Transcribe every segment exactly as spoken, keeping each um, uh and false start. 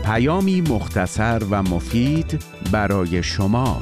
پیامی مختصر و مفید برای شما.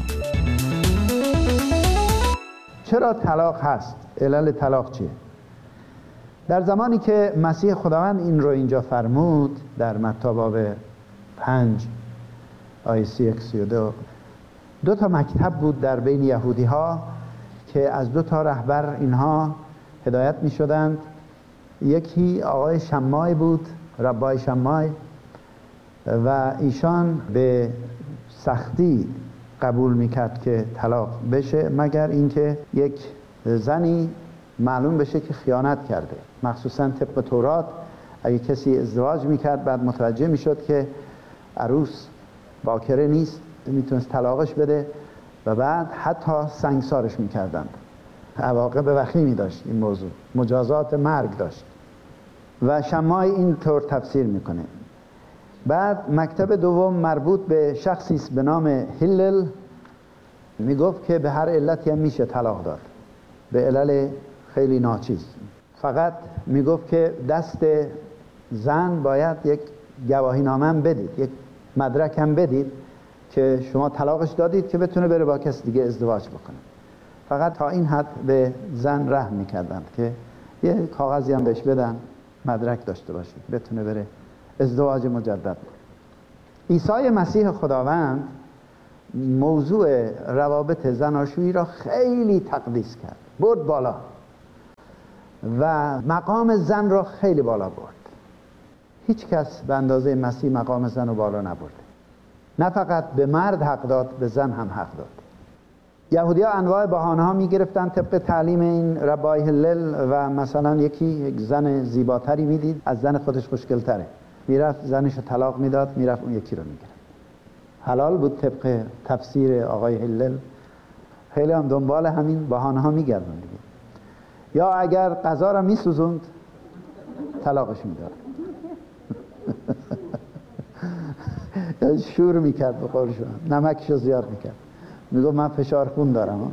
چرا طلاق هست؟ علل طلاق چیه؟ در زمانی که مسیح خداوند این رو اینجا فرمود در متی باب پنج آیه سی و یک سی و دو، دو تا مکتب بود در بین یهودی ها که از دو تا رهبر اینها هدایت می شدند. یکی آقای شمای بود، ربای شمای، و ایشان به سختی قبول میکرد که طلاق بشه مگر اینکه یک زنی معلوم بشه که خیانت کرده. مخصوصا طبق تورات اگه کسی ازدواج میکرد بعد متوجه میشد که عروس باکره نیست، میتونست طلاقش بده و بعد حتی سنگسارش میکردند. عواقب وخیمی داشت این موضوع، مجازات مرگ داشت و شمای این طور تفسیر میکنه. بعد مکتب دوم مربوط به شخصی است به نام هلل، میگفت که به هر علتی هم میشه طلاق داد، به علل خیلی ناچیز. فقط میگفت که دست زن باید یک گواهی نامه هم بدید، یک مدرک هم بدید که شما طلاقش دادید که بتونه بره با کس دیگه ازدواج بکنه. فقط تا این حد به زن رحم میکردند که یه کاغذی هم بهش بدن، مدرک داشته باشه بتونه بره ازدواج مجدد. عیسی مسیح خداوند موضوع روابط زناشویی را خیلی تقدیس کرد، برد بالا و مقام زن را خیلی بالا برد. هیچ کس به اندازه مسیح مقام زن رو بالا نبرده. نه فقط به مرد حق داد، به زن هم حق داد. یهودی ها انواع بهانه ها می گرفتن طبق تعلیم این ربای هلل و مثلا یکی یک زن زیباتری می دید از زن خودش خوشگلتره، میرفت زنش رو طلاق میداد، میرفت اون یکی رو میگرفت. حلال بود طبق تفسیر آقای هلل. خیلی هم دنبال همین بهانه ها میگردن دیگه. یا اگر غذا رو میسوزوند طلاقش میداد. شور میکرد به قولشون، نمکش رو زیاد میکرد، میگو من فشار خون دارم.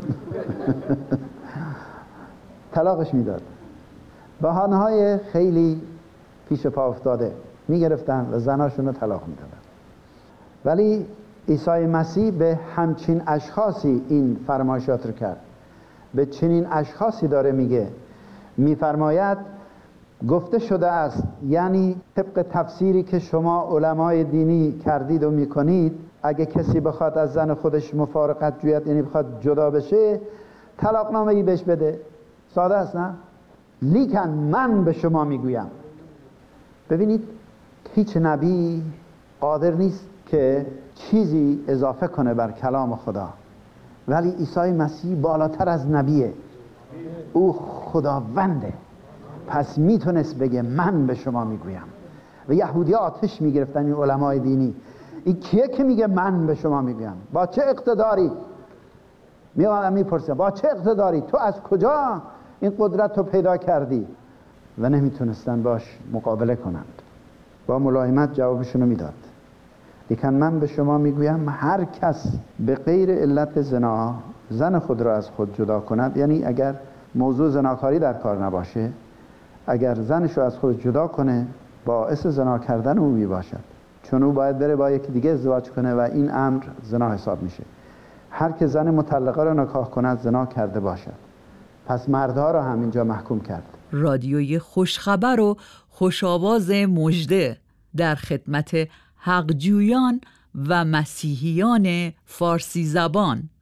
طلاقش میداد. بهانه های خیلی پیش پا افتاده میگرفتن و زناشون رو طلاق میدادن. ولی عیسی مسیح به همچین اشخاصی این فرمایشات رو کرد. به چنین اشخاصی داره میگه، میفرماید گفته شده است، یعنی طبق تفسیری که شما علمای دینی کردید و میکنید، اگه کسی بخواد از زن خودش مفارقت جوید، یعنی بخواد جدا بشه، طلاق نامه ای بهش بده. ساده است نه؟ لیکن من به شما میگویم. ببینید هیچ نبی قادر نیست که چیزی اضافه کنه بر کلام خدا، ولی عیسی مسیح بالاتر از نبیه، او خداونده، پس میتونست بگه من به شما میگویم. و یهودی آتش میگرفتن این علمای دینی، این کیه که میگه من به شما میگویم؟ با چه اقتداری؟ میامدن میپرسن با چه اقتداری؟ تو از کجا این قدرت رو پیدا کردی؟ و نمیتونستن باش مقابله کنند. با ملایمت جوابشونو میداد. لیکن من به شما میگویم هر کس به غیر علت زنا زن خود را از خود جدا کند، یعنی اگر موضوع زناکاری در کار نباشه، اگر زنش رو از خود جدا کنه باعث زنا کردن او میباشد، چون او باید بره با یکی دیگه ازدواج کنه و این امر زنا حساب میشه. هر که زن مطلقه را نکاح کند زنا کرده باشد. پس مردها را هم اینجا محکوم کرد. رادیوی خوشخبر و خوشاواز مژده در خدمت حقجویان و مسیحیان فارسی زبان.